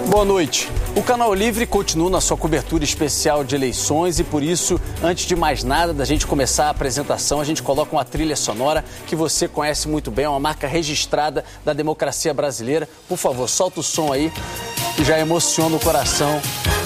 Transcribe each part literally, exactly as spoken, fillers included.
Boa noite. O Canal Livre continua na sua cobertura especial de eleições e, por isso, antes de mais nada, da gente começar a apresentação, a gente coloca uma trilha sonora que você conhece muito bem, uma marca registrada da democracia brasileira. Por favor, solta o som aí, que já emociona o coração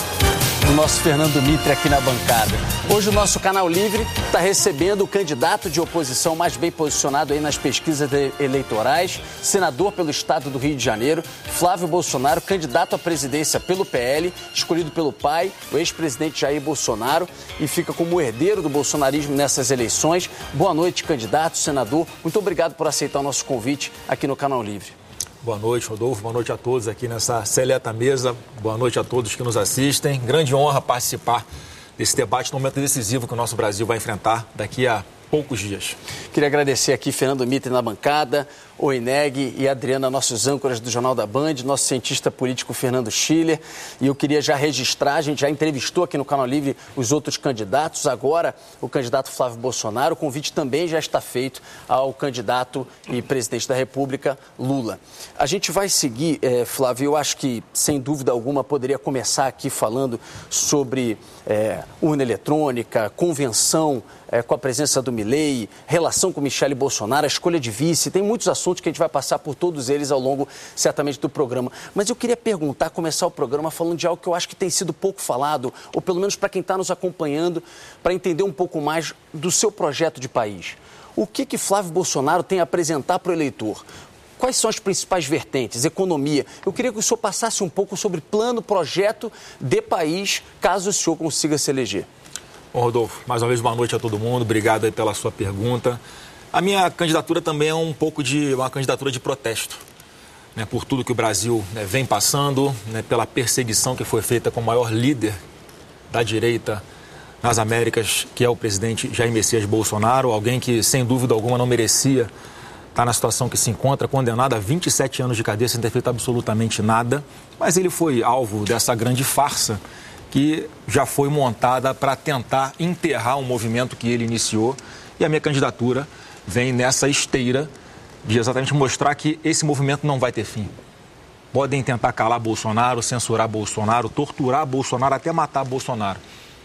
do nosso Fernando Mitre aqui na bancada. Hoje o nosso Canal Livre está recebendo o candidato de oposição mais bem posicionado aí nas pesquisas eleitorais, senador pelo estado do Rio de Janeiro, Flávio Bolsonaro, candidato à presidência pelo P L, escolhido pelo pai, o ex-presidente Jair Bolsonaro, e fica como herdeiro do bolsonarismo nessas eleições. Boa noite, candidato, senador. Muito obrigado por aceitar o nosso convite aqui no Canal Livre. Boa noite, Rodolfo. Boa noite a todos aqui nessa seleta mesa. Boa noite a todos que nos assistem. Grande honra participar desse debate no momento decisivo que o nosso Brasil vai enfrentar daqui a poucos dias. Queria agradecer aqui Fernando Mitre na bancada, Oineg e Adriana, nossos âncoras do Jornal da Band, nosso cientista político Fernando Schiller. E eu queria já registrar, a gente já entrevistou aqui no Canal Livre os outros candidatos, agora o candidato Flávio Bolsonaro. O convite também já está feito ao candidato e presidente da República, Lula. A gente vai seguir, eh, Flávio, eu acho que, sem dúvida alguma, poderia começar aqui falando sobre eh, urna eletrônica, convenção eh, com a presença do Milei, relação com Michele Bolsonaro, a escolha de vice, tem muitos assuntos que a gente vai passar por todos eles ao longo, certamente, do programa. Mas eu queria perguntar, começar o programa falando de algo que eu acho que tem sido pouco falado, ou pelo menos para quem está nos acompanhando, para entender um pouco mais do seu projeto de país. O que que Flávio Bolsonaro tem a apresentar para o eleitor? Quais são as principais vertentes? Economia. Eu queria que o senhor passasse um pouco sobre plano, projeto de país, caso o senhor consiga se eleger. Bom, Rodolfo, mais uma vez boa noite a todo mundo. Obrigado aí pela sua pergunta. A minha candidatura também é um pouco de uma candidatura de protesto, né, por tudo que o Brasil, né, vem passando, né, pela perseguição que foi feita com o maior líder da direita nas Américas, que é o presidente Jair Messias Bolsonaro, alguém que, sem dúvida alguma, não merecia estar na situação que se encontra, condenado a vinte e sete anos de cadeia sem ter feito absolutamente nada, mas ele foi alvo dessa grande farsa que já foi montada para tentar enterrar um movimento que ele iniciou, e a minha candidatura vem nessa esteira de exatamente mostrar que esse movimento não vai ter fim. Podem tentar calar Bolsonaro, censurar Bolsonaro, torturar Bolsonaro, até matar Bolsonaro,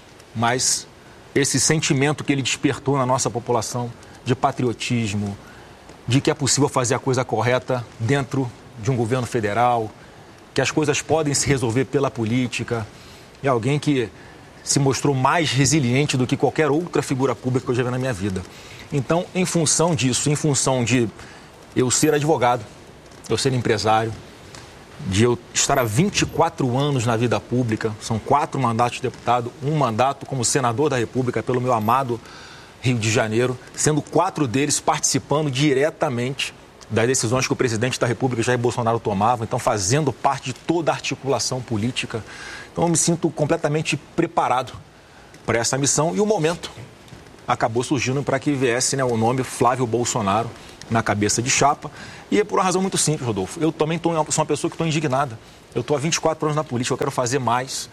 mas esse sentimento que ele despertou na nossa população de patriotismo, de que é possível fazer a coisa correta dentro de um governo federal, que as coisas podem se resolver pela política, e alguém que se mostrou mais resiliente do que qualquer outra figura pública que eu já vi na minha vida. Então, em função disso, em função de eu ser advogado, eu ser empresário, de eu estar há vinte e quatro anos na vida pública, são quatro mandatos de deputado, um mandato como senador da República pelo meu amado Rio de Janeiro, sendo quatro deles participando diretamente das decisões que o presidente da República, Jair Bolsonaro, tomava, então fazendo parte de toda a articulação política. Então eu me sinto completamente preparado para essa missão e o momento acabou surgindo para que viesse, né, o nome Flávio Bolsonaro na cabeça de chapa. E é por uma razão muito simples, Rodolfo. Eu também tô, sou uma pessoa que estou indignada. Eu estou há vinte e quatro anos na política, eu quero fazer mais.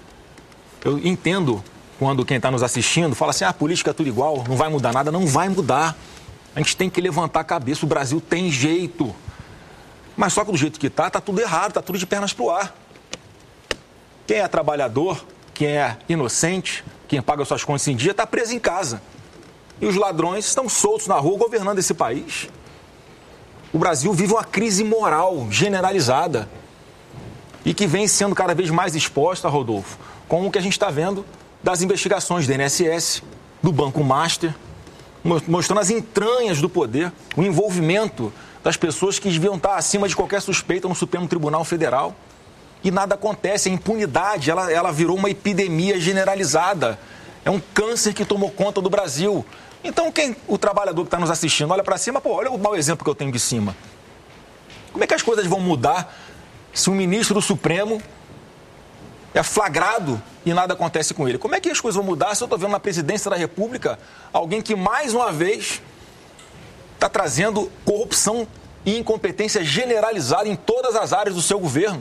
Eu entendo quando quem está nos assistindo fala assim, ah, a política é tudo igual, não vai mudar nada. Não vai mudar. A gente tem que levantar a cabeça, o Brasil tem jeito. Mas só que do jeito que está, está tudo errado, está tudo de pernas para o ar. Quem é trabalhador, quem é inocente, quem paga suas contas em dia, está preso em casa. E os ladrões estão soltos na rua governando esse país. O Brasil vive uma crise moral generalizada e que vem sendo cada vez mais exposta, Rodolfo, com o que a gente está vendo das investigações do I N S S, do Banco Master, mostrando as entranhas do poder, o envolvimento das pessoas que deviam estar acima de qualquer suspeita no Supremo Tribunal Federal. E nada acontece, a impunidade, ela, ela virou uma epidemia generalizada. É um câncer que tomou conta do Brasil. Então, quem, o trabalhador que está nos assistindo, olha para cima, pô, olha o mau exemplo que eu tenho de cima. Como é que as coisas vão mudar se o ministro do Supremo é flagrado e nada acontece com ele? Como é que as coisas vão mudar se eu estou vendo na presidência da República alguém que, mais uma vez, está trazendo corrupção e incompetência generalizada em todas as áreas do seu governo?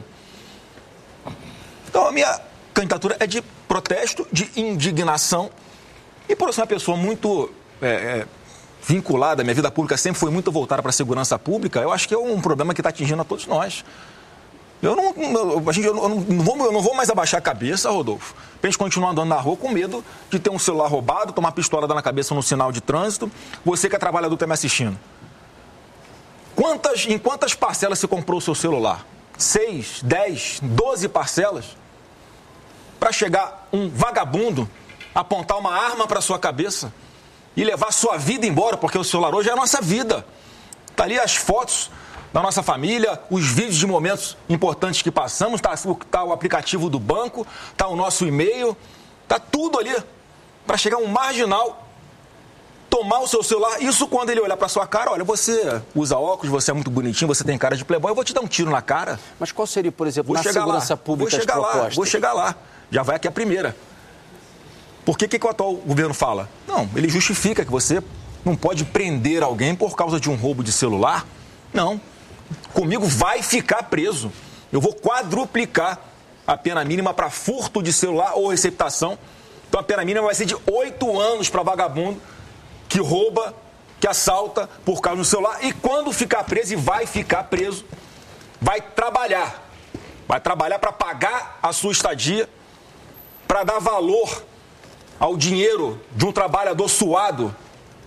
Então, a minha candidatura é de protesto, de indignação. E por eu ser uma pessoa muito é, é, vinculada, minha vida pública sempre foi muito voltada para a segurança pública, eu acho que é um problema que está atingindo a todos nós. Eu não, eu, a gente, eu não, não vou, eu não vou mais abaixar a cabeça, Rodolfo, pra gente continuar andando na rua com medo de ter um celular roubado, tomar pistola na cabeça no sinal de trânsito. Você que é trabalhador está me assistindo. Quantas, em quantas parcelas você comprou o seu celular? Seis, dez, doze parcelas? Para chegar um vagabundo, apontar uma arma para sua cabeça e levar sua vida embora, porque o celular hoje é a nossa vida. Tá ali as fotos da nossa família, os vídeos de momentos importantes que passamos, tá, tá o aplicativo do banco, tá o nosso e-mail, tá tudo ali para chegar um marginal, tomar o seu celular. Isso quando ele olhar para sua cara, olha, você usa óculos, você é muito bonitinho, você tem cara de playboy, eu vou te dar um tiro na cara. Mas qual seria, por exemplo, vou na segurança lá, pública vou chegar as propostas? lá, vou chegar lá. Já vai aqui a primeira. Por que, que o atual governo fala? Não, ele justifica que você não pode prender alguém por causa de um roubo de celular. Não. Comigo vai ficar preso. Eu vou quadruplicar a pena mínima para furto de celular ou receptação. Então a pena mínima vai ser de oito anos para vagabundo que rouba, que assalta por causa do celular. E quando ficar preso, e vai ficar preso, vai trabalhar. Vai trabalhar para pagar a sua estadia, para dar valor ao dinheiro de um trabalhador suado.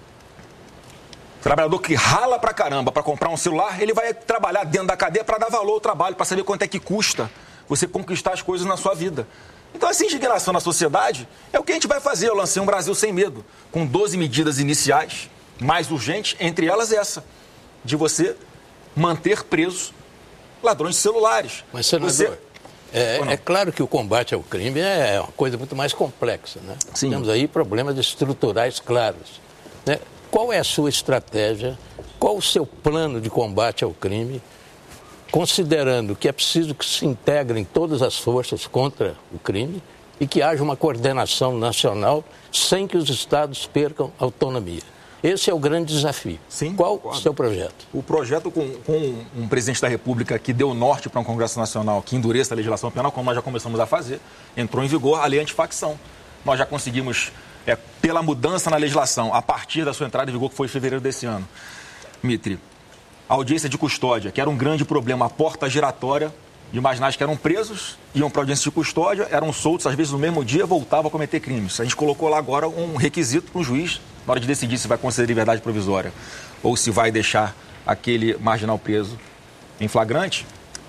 Trabalhador que rala pra caramba para comprar um celular, ele vai trabalhar dentro da cadeia para dar valor ao trabalho, para saber quanto é que custa você conquistar as coisas na sua vida. Então, essa indignação na sociedade é o que a gente vai fazer. Eu lancei um Brasil Sem Medo, com doze medidas iniciais, mais urgentes, entre elas essa, de você manter presos ladrões de celulares. Mas, senador, você... é, é claro que o combate ao crime é uma coisa muito mais complexa, né? Sim. Temos aí problemas estruturais claros, né? Qual é a sua estratégia? Qual o seu plano de combate ao crime? Considerando que é preciso que se integrem todas as forças contra o crime e que haja uma coordenação nacional sem que os estados percam autonomia. Esse é o grande desafio. Sim, qual concordo. O seu projeto? O projeto com, com um presidente da República que deu norte para um Congresso Nacional que endureça a legislação penal, como nós já começamos a fazer, entrou em vigor a lei antifacção. Nós já conseguimos, é, pela mudança na legislação, a partir da sua entrada em vigor, que foi em fevereiro desse ano, Mitri, a audiência de custódia, que era um grande problema, a porta giratória de marginais que eram presos, iam para a audiência de custódia, eram soltos, às vezes no mesmo dia, voltavam a cometer crimes. A gente colocou lá agora um requisito para o juiz, na hora de decidir se vai conceder liberdade provisória ou se vai deixar aquele marginal preso em flagrante,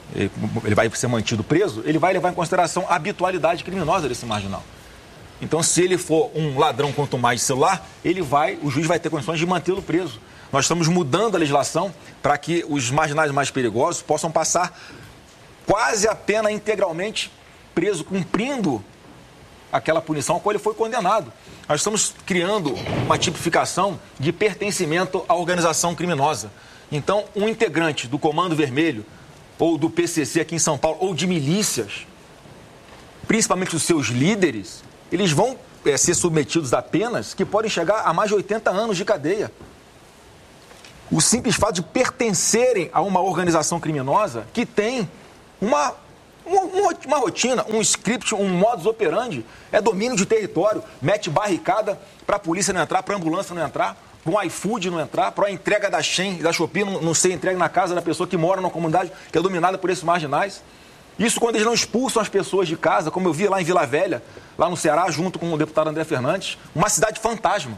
ele vai ser mantido preso, ele vai levar em consideração a habitualidade criminosa desse marginal. Então, se ele for um ladrão quanto mais de celular, ele vai, o juiz vai ter condições de mantê-lo preso. Nós estamos mudando a legislação para que os marginais mais perigosos possam passar quase a pena integralmente preso, cumprindo aquela punição a qual ele foi condenado. Nós estamos criando uma tipificação de pertencimento à organização criminosa. Então, um integrante do Comando Vermelho, ou do P C C aqui em São Paulo, ou de milícias, principalmente os seus líderes, eles vão é, ser submetidos a penas que podem chegar a mais de oitenta anos de cadeia. O simples fato de pertencerem a uma organização criminosa que tem uma, uma, uma rotina, um script, um modus operandi, é domínio de território, mete barricada para a polícia não entrar, para a ambulância não entrar, para o iFood não entrar, para a entrega da Shein e da Shopee não, não ser entregue na casa da pessoa que mora numa comunidade que é dominada por esses marginais. Isso quando eles não expulsam as pessoas de casa, como eu vi lá em Vila Velha, lá no Ceará, junto com o deputado André Fernandes, uma cidade fantasma.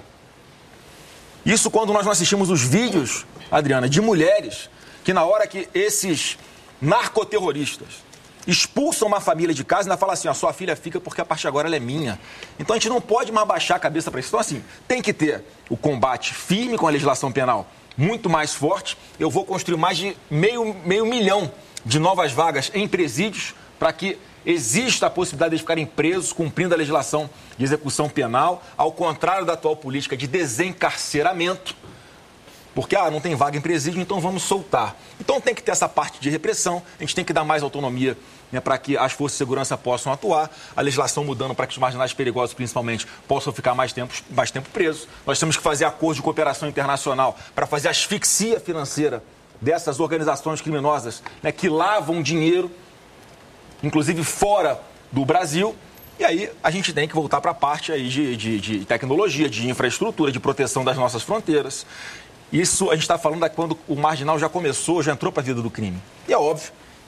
Isso quando nós não assistimos os vídeos, Adriana, de mulheres que na hora que esses narcoterroristas expulsam uma família de casa, ainda falam assim, a sua filha fica porque a partir de agora ela é minha. Então a gente não pode mais baixar a cabeça para isso. Então assim, tem que ter o combate firme com a legislação penal muito mais forte. Eu vou construir mais de meio, meio milhão de novas vagas em presídios para que exista a possibilidade de eles ficarem presos cumprindo a legislação de execução penal, ao contrário da atual política de desencarceramento, porque ah, não tem vaga em presídio, então vamos soltar. Então tem que ter essa parte de repressão, a gente tem que dar mais autonomia, né, para que as forças de segurança possam atuar, a legislação mudando para que os marginais perigosos, principalmente, possam ficar mais tempo, mais tempo presos. Nós temos que fazer acordo de cooperação internacional para fazer asfixia financeira dessas organizações criminosas, né, que lavam dinheiro, inclusive fora do Brasil. E aí a gente tem que voltar para a parte aí de, de, de tecnologia, de infraestrutura, de proteção das nossas fronteiras. Isso a gente está falando da quando o marginal já começou, já entrou para a vida do crime. E é óbvio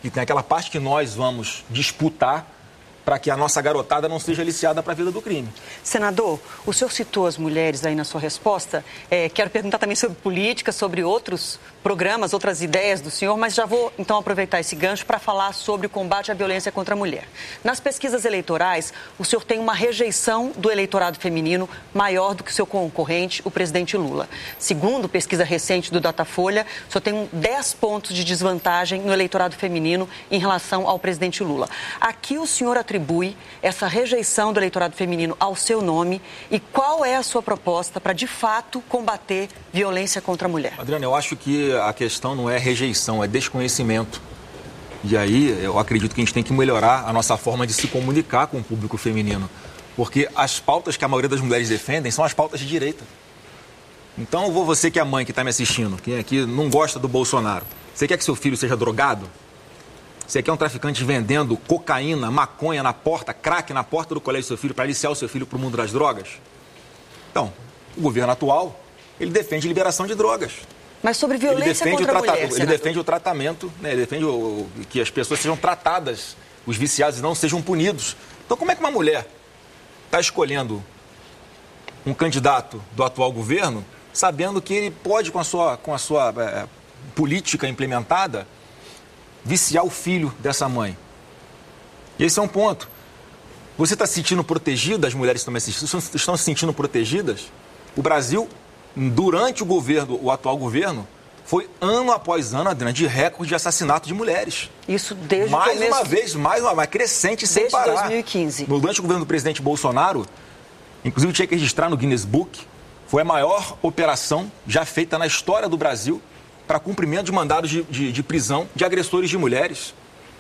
E tem aquela parte que nós vamos disputar para que a nossa garotada não seja aliciada para a vida do crime. Senador, o senhor citou as mulheres aí na sua resposta. É, quero perguntar também sobre política, sobre outros programas, outras ideias do senhor, mas já vou então aproveitar esse gancho para falar sobre o combate à violência contra a mulher. Nas pesquisas eleitorais, o senhor tem uma rejeição do eleitorado feminino maior do que o seu concorrente, o presidente Lula. Segundo pesquisa recente do Datafolha, o senhor tem dez pontos de desvantagem no eleitorado feminino em relação ao presidente Lula. Aqui o senhor atribui essa rejeição do eleitorado feminino ao seu nome e qual é a sua proposta para, de fato, combater violência contra a mulher? Adriana, eu acho que a questão não é rejeição, é desconhecimento. E aí eu acredito que a gente tem que melhorar a nossa forma de se comunicar com o público feminino. Porque as pautas que a maioria das mulheres defendem são as pautas de direita. Então, vou você que é mãe que está me assistindo, que aqui não gosta do Bolsonaro, você quer que seu filho seja drogado? Você quer um traficante vendendo cocaína, maconha na porta, crack na porta do colégio do seu filho para aliciar o seu filho para o mundo das drogas? Então, o governo atual, ele defende liberação de drogas. Mas sobre violência ele contra a mulher, Ele senador. defende o tratamento, né? Ele defende o, que as pessoas sejam tratadas, os viciados não sejam punidos. Então, como é que uma mulher está escolhendo um candidato do atual governo, sabendo que ele pode, com a sua, com a sua é, política implementada, viciar o filho dessa mãe? E esse é um ponto. Você está se sentindo protegida, as mulheres estão, assistindo, estão se sentindo protegidas? O Brasil, durante o governo, o atual governo, foi ano após ano, Adriana, de recorde de assassinato de mulheres. Isso desde mais o começo... uma vez, mais uma vez, crescente sem desde parar. dois mil e quinze. Durante o governo do presidente Bolsonaro, inclusive tinha que registrar no Guinness Book, foi a maior operação já feita na história do Brasil para cumprimento de mandados de, de, de prisão de agressores de mulheres.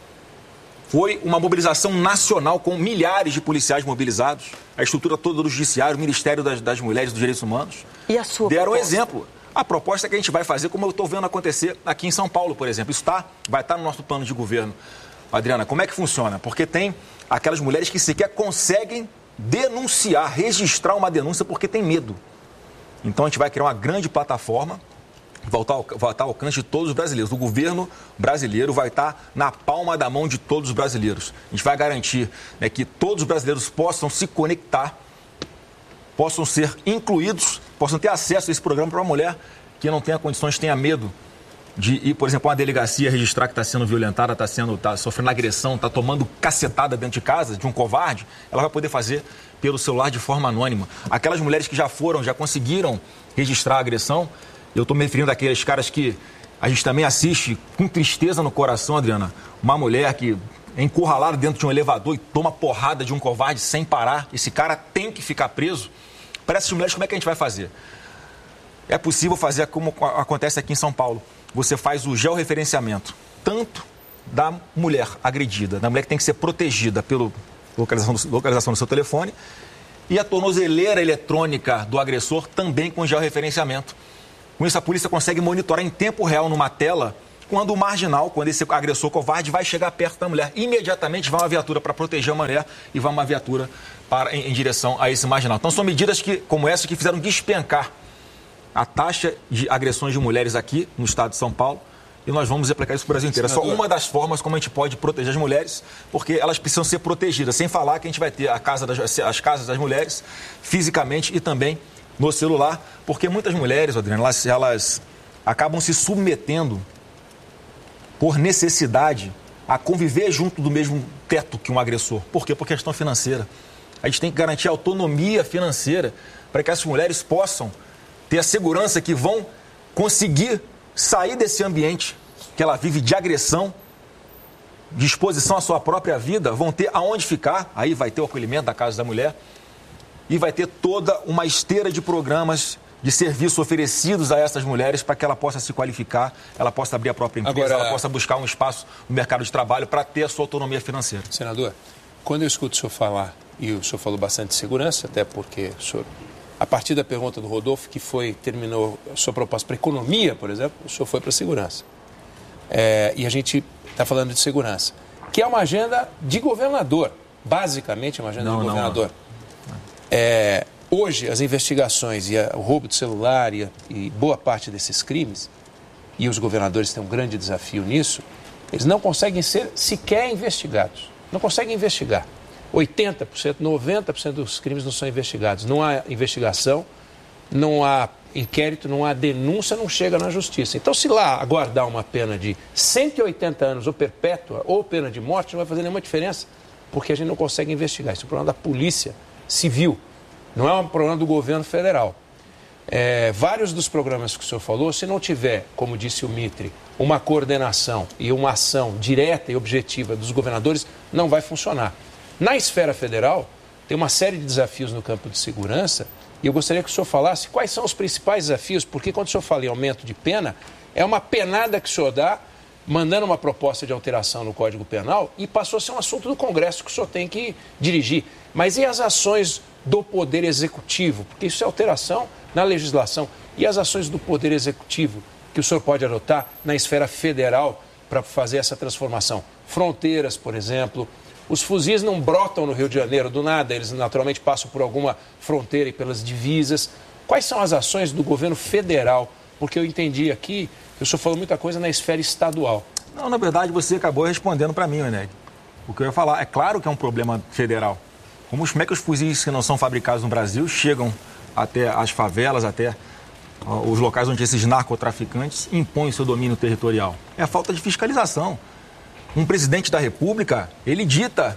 Foi uma mobilização nacional com milhares de policiais mobilizados, a estrutura toda do Judiciário, o Ministério das, das Mulheres e dos Direitos Humanos. E a sua deram um proposta? exemplo. A proposta que a gente vai fazer, como eu estou vendo acontecer aqui em São Paulo, por exemplo. Isso tá, vai estar no nosso plano de governo. Adriana, como é que funciona? Porque tem aquelas mulheres que sequer conseguem denunciar, registrar uma denúncia porque tem medo. Então a gente vai criar uma grande plataforma, voltar ao, voltar ao alcance de todos os brasileiros. O governo brasileiro vai estar na palma da mão de todos os brasileiros. A gente vai garantir, né, que todos os brasileiros possam se conectar, possam ser incluídos, possam ter acesso a esse programa para uma mulher que não tenha condições, tenha medo de ir, por exemplo, a uma delegacia registrar que está sendo violentada, está sendo, tá sofrendo agressão, está tomando cacetada dentro de casa de um covarde, ela vai poder fazer pelo celular de forma anônima. Aquelas mulheres que já foram, já conseguiram registrar a agressão, eu estou me referindo àqueles caras que a gente também assiste com tristeza no coração, Adriana. Uma mulher que é encurralada dentro de um elevador e toma porrada de um covarde sem parar. Esse cara tem que ficar preso. Para essas mulheres, como é que a gente vai fazer? É possível fazer como acontece aqui em São Paulo. Você faz o georreferenciamento, tanto da mulher agredida, da mulher que tem que ser protegida pela localização do, localização do seu telefone, e a tornozeleira eletrônica do agressor também com georreferenciamento. Com isso, a polícia consegue monitorar em tempo real numa tela quando o marginal, quando esse agressor covarde vai chegar perto da mulher. Imediatamente vai uma viatura para proteger a mulher e vai uma viatura para, em, em direção a esse marginal. Então, são medidas que, como essa que fizeram despencar a taxa de agressões de mulheres aqui no estado de São Paulo, e nós vamos aplicar isso para o Brasil inteiro. É só uma das formas como a gente pode proteger as mulheres, porque elas precisam ser protegidas, sem falar que a gente vai ter a casa das, as casas das mulheres fisicamente e também no celular, porque muitas mulheres, Adriana, elas, elas acabam se submetendo por necessidade a conviver junto do mesmo teto que um agressor. Por quê? Por questão financeira. A gente tem que garantir a autonomia financeira para que essas mulheres possam ter a segurança que vão conseguir sair desse ambiente que ela vive de agressão, de exposição à sua própria vida, vão ter aonde ficar, aí vai ter o acolhimento da Casa da Mulher, e vai ter toda uma esteira de programas de serviço oferecidos a essas mulheres para que ela possa se qualificar, ela possa abrir a própria empresa, Agora, ela possa buscar um espaço no mercado de trabalho para ter a sua autonomia financeira. Senador, quando eu escuto o senhor falar, e o senhor falou bastante de segurança, até porque o senhor, a partir da pergunta do Rodolfo, que foi, terminou a sua proposta para economia, por exemplo, o senhor foi para segurança. É, e a gente está falando de segurança, que é uma agenda de governador, basicamente é uma agenda não, de governador. Não, não. É, hoje, as investigações e a, o roubo de celular e, a, e boa parte desses crimes, e os governadores têm um grande desafio nisso, Eles não conseguem ser sequer investigados. Não conseguem investigar. oitenta por cento, noventa por cento dos crimes não são investigados. Não há investigação, não há inquérito, não há denúncia, não chega na justiça. Então, se lá aguardar uma pena de cento e oitenta anos, ou perpétua, ou pena de morte, não vai fazer nenhuma diferença, porque a gente não consegue investigar. Isso é um problema da Polícia Civil, não é um problema do governo federal. É, vários dos programas que o senhor falou, se não tiver, como disse o Mitre, uma coordenação e uma ação direta e objetiva dos governadores, não vai funcionar. Na esfera federal, tem uma série de desafios no campo de segurança e eu gostaria que o senhor falasse quais são os principais desafios, porque quando o senhor fala em aumento de pena, é uma penada que o senhor dá, mandando uma proposta de alteração no Código Penal e passou a ser um assunto do Congresso que o senhor tem que dirigir. Mas e as ações do Poder Executivo? Porque isso é alteração na legislação. E as ações do Poder Executivo que o senhor pode adotar na esfera federal para fazer essa transformação? Fronteiras, por exemplo. Os fuzis não brotam no Rio de Janeiro do nada, eles naturalmente passam por alguma fronteira e pelas divisas. Quais são as ações do governo federal? Porque eu entendi aqui que o senhor falou muita coisa na esfera estadual. Não, na verdade, você acabou respondendo para mim, Eneg. O que eu ia falar, é claro que é um problema federal. Como, como é que os fuzis que não são fabricados no Brasil chegam até as favelas, até uh, os locais onde esses narcotraficantes impõem seu domínio territorial? É a falta de fiscalização. Um presidente da República, ele dita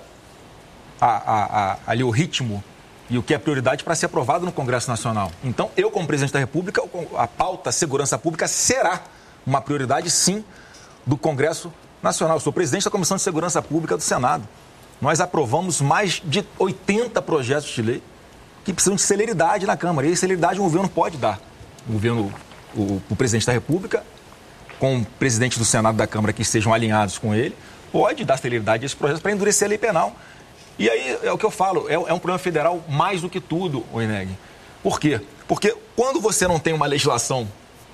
a, a, a, ali o ritmo e o que é prioridade para ser aprovado no Congresso Nacional. Então, eu, como presidente da República, a pauta segurança pública será uma prioridade, sim, do Congresso Nacional. Eu sou presidente da Comissão de Segurança Pública do Senado. Nós aprovamos mais de oitenta projetos de lei que precisam de celeridade na Câmara. E celeridade o governo pode dar. O governo, o, o presidente da República, com o presidente do Senado e da Câmara que estejam alinhados com ele, pode dar celeridade a esse projeto para endurecer a lei penal. E aí é o que eu falo, é, é um problema federal mais do que tudo, o Eneg. Por quê? Porque quando você não tem uma legislação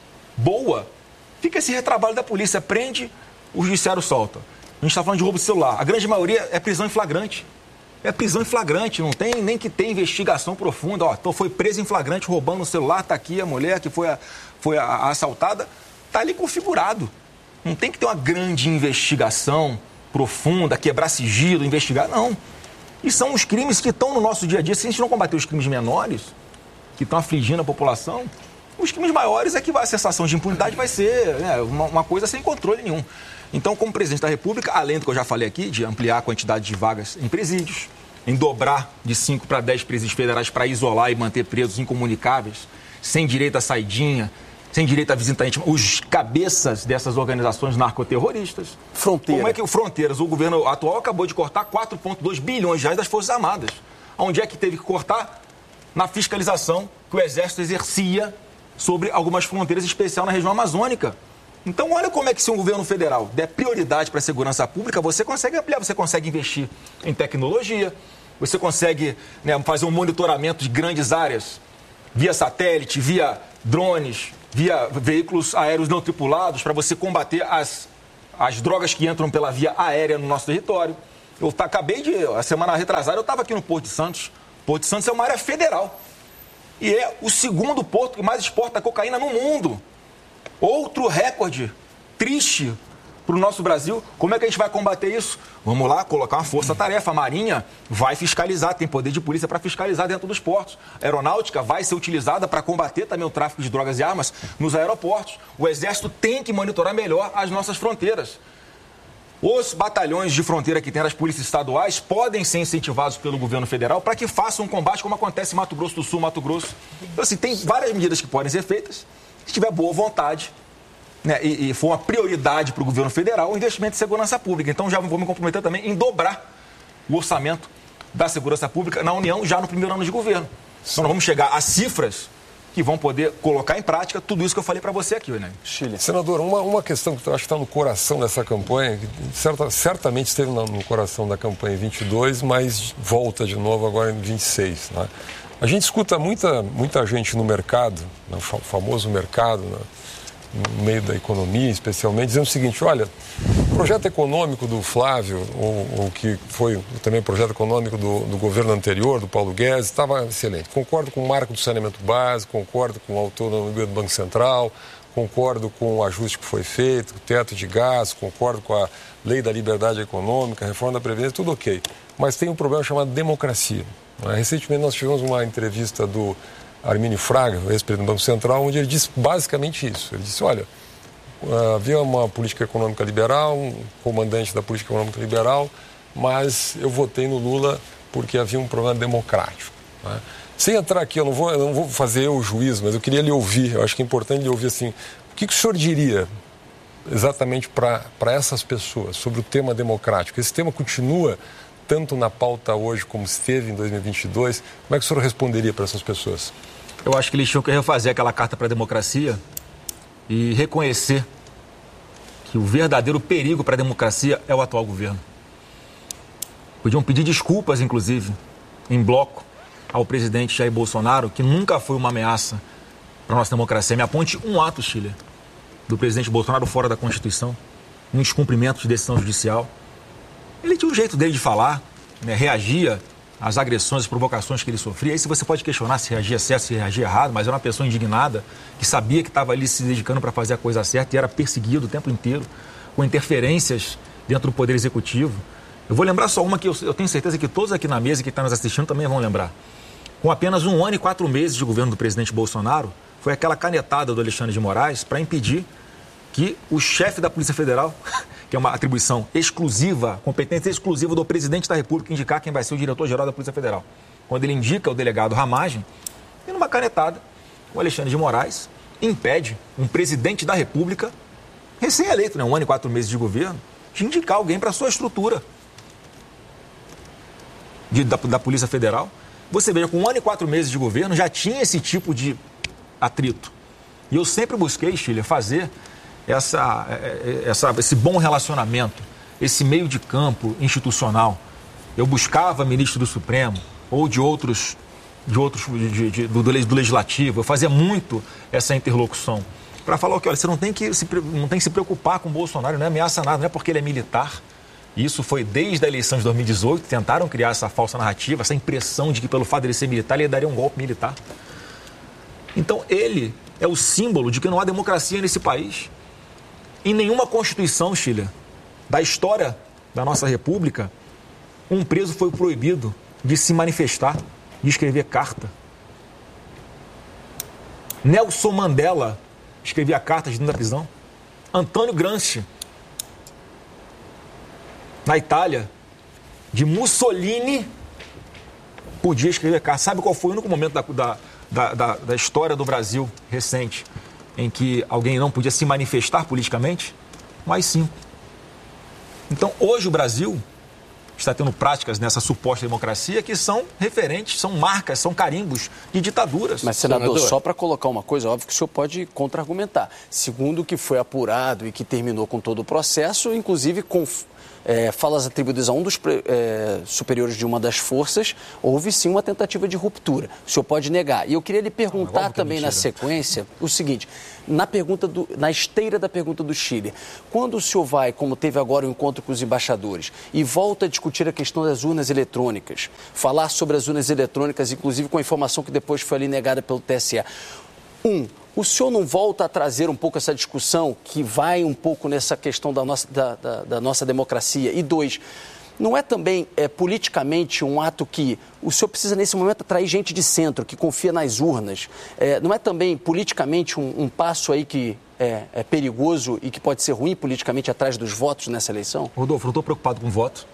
boa, fica esse retrabalho da polícia, prende, o judiciário solta. A gente está falando de roubo de celular. A grande maioria é prisão em flagrante. É prisão em flagrante, não tem nem que ter investigação profunda. Ó, então foi preso em flagrante roubando o celular, está aqui a mulher que foi, a, foi a, a assaltada, está ali configurado. Não tem que ter uma grande investigação profunda, quebrar sigilo, investigar, não. E são os crimes que estão no nosso dia a dia. Se a gente não combater os crimes menores, que estão afligindo a população, os crimes maiores é que a sensação de impunidade vai ser, né, uma, uma coisa sem controle nenhum. Então, como presidente da República, além do que eu já falei aqui, de ampliar a quantidade de vagas em presídios, em dobrar de cinco para dez presídios federais para isolar e manter presos incomunicáveis, sem direito à saidinha, sem direito à visita íntima, os cabeças dessas organizações narcoterroristas. Fronteira. Como é que o Fronteiras, o governo atual, acabou de cortar quatro vírgula dois bilhões de reais das Forças Armadas. Onde é que teve que cortar? Na fiscalização que o Exército exercia sobre algumas fronteiras, em especial na região amazônica. Então, olha como é que se um governo federal der prioridade para a segurança pública, você consegue ampliar, você consegue investir em tecnologia, você consegue, né, fazer um monitoramento de grandes áreas via satélite, via drones, via veículos aéreos não tripulados, para você combater as, as drogas que entram pela via aérea no nosso território. Eu tá, acabei de, a semana retrasada, eu estava aqui no Porto de Santos. Porto de Santos é uma área federal. E é o segundo porto que mais exporta cocaína no mundo. Outro recorde triste para o nosso Brasil. Como é que a gente vai combater isso? Vamos lá, colocar uma força-tarefa. A Marinha vai fiscalizar, tem poder de polícia para fiscalizar dentro dos portos. A aeronáutica vai ser utilizada para combater também o tráfico de drogas e armas nos aeroportos. O Exército tem que monitorar melhor as nossas fronteiras. Os batalhões de fronteira que tem nas polícias estaduais podem ser incentivados pelo governo federal para que façam um combate como acontece em Mato Grosso do Sul, Mato Grosso. Então, assim, tem várias medidas que podem ser feitas. Se tiver boa vontade, né, e, e for uma prioridade para o governo federal, o investimento em segurança pública. Então, já vou me comprometer também em dobrar o orçamento da segurança pública na União já no primeiro ano de governo. Então, nós vamos chegar a cifras que vão poder colocar em prática tudo isso que eu falei para você aqui, né? Chile. Senador, uma, uma questão que eu acho que está no coração dessa campanha, que certa, certamente esteve no, no coração da campanha em vinte e dois, mas volta de novo agora em vinte e seis, né? A gente escuta muita, muita gente no mercado, no famoso mercado, né, no meio da economia especialmente, dizendo o seguinte: olha, o projeto econômico do Flávio, ou, ou que foi também o projeto econômico do, do governo anterior, do Paulo Guedes, estava excelente. Concordo com o marco do saneamento básico, concordo com a autonomia do Banco Central, concordo com o ajuste que foi feito, o teto de gás, concordo com a lei da liberdade econômica, a reforma da Previdência, tudo ok. Mas tem um problema chamado democracia. Recentemente nós tivemos uma entrevista do Armínio Fraga, ex-presidente do Banco Central, onde ele disse basicamente isso. Ele disse, olha, havia uma política econômica liberal, um comandante da política econômica liberal, mas eu votei no Lula porque havia um problema democrático. Né? Sem entrar aqui, eu não vou, eu não vou fazer eu o juiz, mas eu queria lhe ouvir, eu acho que é importante lhe ouvir assim, o que, que o senhor diria exatamente para essas pessoas sobre o tema democrático? Esse tema continua tanto na pauta hoje como esteve em dois mil e vinte e dois, como é que o senhor responderia para essas pessoas? Eu acho que eles tinham que refazer aquela carta para a democracia e reconhecer que o verdadeiro perigo para a democracia é o atual governo. Podiam pedir desculpas, inclusive, em bloco, ao presidente Jair Bolsonaro, que nunca foi uma ameaça para a nossa democracia. Me aponte um ato, Chile, do presidente Bolsonaro fora da Constituição, um descumprimento de decisão judicial. Ele tinha um jeito dele de falar, né, reagia às agressões e provocações que ele sofria. Aí se você pode questionar se reagia certo, se reagia errado, mas era uma pessoa indignada, que sabia que estava ali se dedicando para fazer a coisa certa e era perseguido o tempo inteiro, com interferências dentro do Poder Executivo. Eu vou lembrar só uma que eu, eu tenho certeza que todos aqui na mesa que estão nos assistindo também vão lembrar. Com apenas um ano e quatro meses de governo do presidente Bolsonaro, foi aquela canetada do Alexandre de Moraes para impedir que o chefe da Polícia Federal, que é uma atribuição exclusiva, competência exclusiva do presidente da República, indicar quem vai ser o diretor-geral da Polícia Federal. Quando ele indica o delegado Ramagem, e numa canetada, o Alexandre de Moraes impede um presidente da República, recém-eleito, né, um ano e quatro meses de governo, de indicar alguém para a sua estrutura de, da, da Polícia Federal. Você veja, com um ano e quatro meses de governo, já tinha esse tipo de atrito. E eu sempre busquei, Chile, fazer essa, essa, esse bom relacionamento, esse meio de campo institucional. Eu buscava ministro do Supremo ou de outros, de outros de, de, do, do Legislativo. Eu fazia muito essa interlocução para falar o que, olha, você não tem que se, não tem que se preocupar com o Bolsonaro, não é ameaça nada, não é porque ele é militar. Isso foi desde a eleição de dois mil e dezoito, tentaram criar essa falsa narrativa, essa impressão de que pelo fato de ele ser militar, ele daria um golpe militar. Então ele é o símbolo de que não há democracia nesse país. Em nenhuma Constituição, Chile, da história da nossa República, um preso foi proibido de se manifestar, de escrever carta. Nelson Mandela escrevia cartas dentro da prisão. Antônio Gramsci, na Itália, de Mussolini, podia escrever cartas. Sabe qual foi o único momento da, da, da, da história do Brasil recente em que alguém não podia se manifestar politicamente? Um A I cinco. Então, hoje o Brasil está tendo práticas nessa suposta democracia que são referentes, são marcas, são carimbos de ditaduras. Mas, senador, senador, só para colocar uma coisa, óbvio que o senhor pode contra-argumentar. Segundo o que foi apurado e que terminou com todo o processo, inclusive com é, falas atribuídas a um dos é, superiores de uma das forças, houve sim uma tentativa de ruptura. O senhor pode negar. E eu queria lhe perguntar ah, também na sequência o seguinte, na, pergunta do, na esteira da pergunta do Chile, quando o senhor vai, como teve agora o encontro com os embaixadores, e volta a discutir a questão das urnas eletrônicas, falar sobre as urnas eletrônicas, inclusive com a informação que depois foi ali negada pelo T S E, um, o senhor não volta a trazer um pouco essa discussão que vai um pouco nessa questão da nossa, da, da, da nossa democracia? E dois, não é também é, politicamente um ato que o senhor precisa nesse momento atrair gente de centro, que confia nas urnas? É, não é também politicamente um, um passo aí que é, é perigoso e que pode ser ruim politicamente atrás dos votos nessa eleição? Rodolfo, não estou preocupado com voto.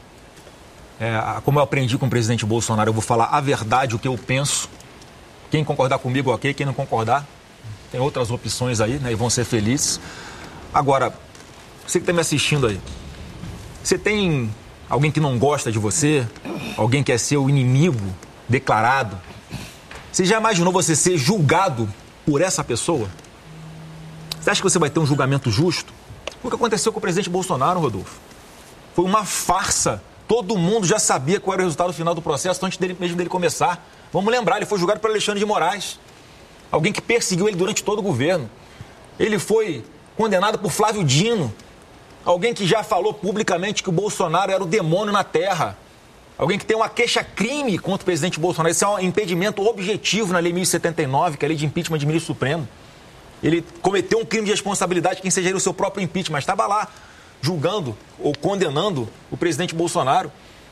É, como eu aprendi com o presidente Bolsonaro, eu vou falar a verdade, o que eu penso. Quem concordar comigo, ok. Quem não concordar, tem outras opções aí, né? E vão ser felizes. Agora, você que está me assistindo aí, você tem alguém que não gosta de você? Alguém que é seu inimigo declarado? Você já imaginou você ser julgado por essa pessoa? Você acha que você vai ter um julgamento justo? O que aconteceu com o presidente Bolsonaro, Rodolfo? Foi uma farsa. Todo mundo já sabia qual era o resultado final do processo antes dele, mesmo dele começar. Vamos lembrar, ele foi julgado por Alexandre de Moraes. Alguém que perseguiu ele durante todo o governo. Ele foi condenado por Flávio Dino. Alguém que já falou publicamente que o Bolsonaro era o demônio na terra. Alguém que tem uma queixa-crime contra o presidente Bolsonaro. Isso é um impedimento objetivo na Lei mil e setenta e nove, que é a lei de impeachment de ministro supremo. ele cometeu um crime de responsabilidade, quem seja ele o seu próprio impeachment, mas estava lá julgando ou condenando o presidente Bolsonaro.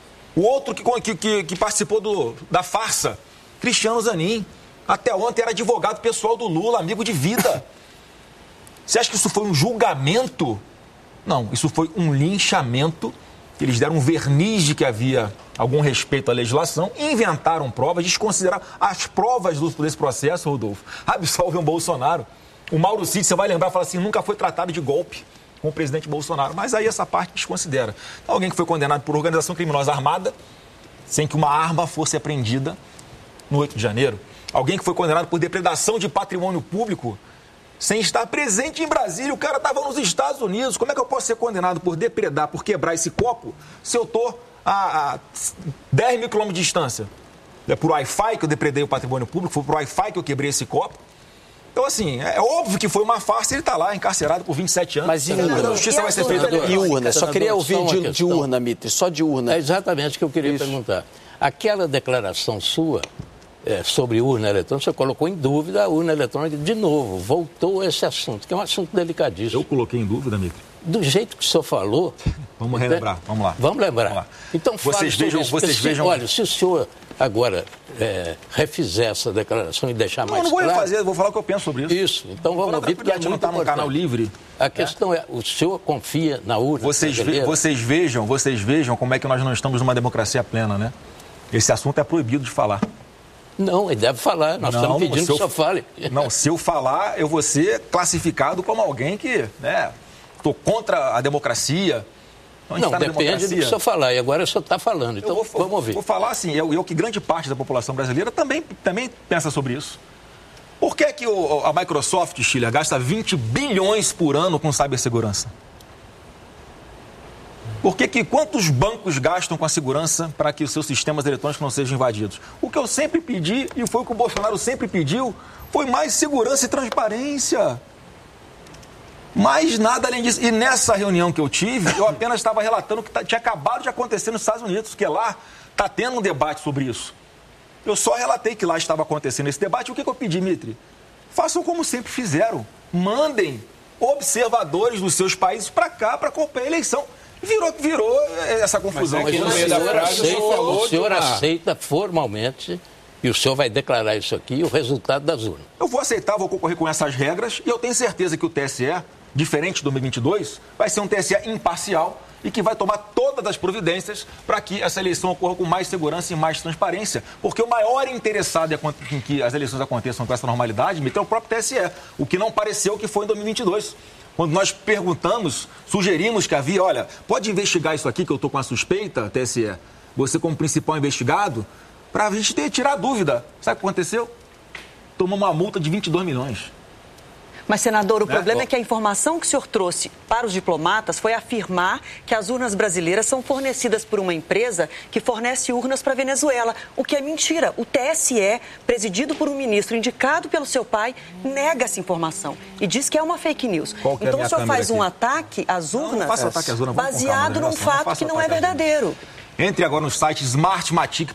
O outro que, que, que participou do, da farsa, Cristiano Zanin, até ontem era advogado pessoal do Lula, amigo de vida. Você acha que isso foi um julgamento? Não, isso foi um linchamento. Eles deram um verniz de que havia algum respeito à legislação, inventaram provas, desconsideraram as provas desse processo, Rodolfo. Absolvem o Bolsonaro. O Mauro Cid, você vai lembrar, fala assim, nunca foi tratado de golpe com o presidente Bolsonaro. Mas aí essa parte desconsidera. Então, alguém que foi condenado por organização criminosa armada, sem que uma arma fosse apreendida no oito de janeiro. Alguém que foi condenado por depredação de patrimônio público, sem estar presente em Brasília. O cara estava nos Estados Unidos. Como é que eu posso ser condenado por depredar, por quebrar esse copo, se eu estou a, a dez mil quilômetros de distância? É por Wi-Fi que eu depredei o patrimônio público, foi por Wi-Fi que eu quebrei esse copo. Então, assim, é óbvio que foi uma farsa, ele está lá, encarcerado por vinte e sete anos. Mas e urna? A justiça vai ser feita. E urna? Só queria ouvir de, de urna, Mitre, só de urna. É exatamente o que eu queria Isso. perguntar. Aquela declaração sua é, sobre urna eletrônica, você colocou em dúvida a urna eletrônica de novo, voltou a esse assunto, que é um assunto delicadíssimo. Eu coloquei em dúvida, Mitre? Do jeito que o senhor falou... Vamos relembrar, vamos lá. Vamos lembrar. Vamos lá. Então, vocês vejam, isso, vocês se, vejam... Olha, se o senhor agora é, refizer essa declaração e deixar não, mais claro... Não, não vou claro, refazer, vou falar o que eu penso sobre isso. Isso, então vamos ouvir, porque é muito importante. No canal livre. A questão é, é o senhor confia na urna vocês, ve, vocês vejam, vocês vejam como é que nós não estamos numa democracia plena, né? Esse assunto é proibido de falar. Não, ele deve falar. Nós não, estamos pedindo que o senhor fale. Não, se eu falar, eu vou ser classificado como alguém que, né, estou contra a democracia. Então, a não, tá depende do que o senhor falar. E agora o senhor está falando. Então, vou, vamos ouvir. Vou falar assim, eu, eu que grande parte da população brasileira também, também pensa sobre isso. Por que, que o, a Microsoft, Chile, gasta vinte bilhões por ano com cibersegurança? Por que, que quantos bancos gastam com a segurança para que os seus sistemas eletrônicos não sejam invadidos? O que eu sempre pedi, e foi o que o Bolsonaro sempre pediu, foi mais segurança e transparência. Mais nada além disso. E nessa reunião que eu tive, eu apenas estava relatando o que tinha acabado de acontecer nos Estados Unidos, porque lá está tendo um debate sobre isso. Eu só relatei que lá estava acontecendo esse debate. O que, que eu pedi, Mitre? Façam como sempre fizeram. Mandem observadores dos seus países para cá para acompanhar a eleição. Virou, virou essa confusão. Mas, é que o senhor, aceita, o senhor aceita formalmente, e o senhor vai declarar isso aqui, o resultado das urnas. Eu vou aceitar, vou concorrer com essas regras, e eu tenho certeza que o T S E, diferente de dois mil e vinte e dois, vai ser um T S E imparcial e que vai tomar todas as providências para que essa eleição ocorra com mais segurança e mais transparência. Porque o maior interessado em que as eleições aconteçam com essa normalidade é o próprio T S E, o que não pareceu que foi em dois mil e vinte e dois. Quando nós perguntamos, sugerimos que havia, olha, pode investigar isso aqui que eu estou com a suspeita, T S E, você como principal investigado, para a gente ter, tirar a dúvida. Sabe o que aconteceu? Tomou uma multa de vinte e dois milhões. Mas, senador, o né? problema é que a informação que o senhor trouxe para os diplomatas foi afirmar que as urnas brasileiras são fornecidas por uma empresa que fornece urnas para a Venezuela, o que é mentira. O T S E, presidido por um ministro indicado pelo seu pai, nega essa informação e diz que é uma fake news. Qual que é a então minha o senhor faz aqui? um ataque às urnas, não, não faço ataque às urnas, baseado num fato que não é verdadeiro. Entre agora no site Smartmatic